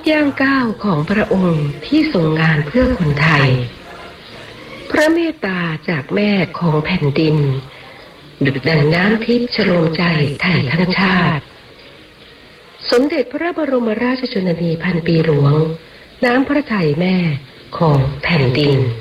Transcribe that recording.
ย่างก้าวของพระองค์ที่ทรงงานเพื่อคนไทยพระเมตตาจากแม่ของแผ่นดินดุจดังน้ำทิพย์ฉโลมใจไทยทั้งชาติสมเด็จพระบรมราชชนนีพันปีหลวงน้ำพระทัยแม่ของแผ่นดิน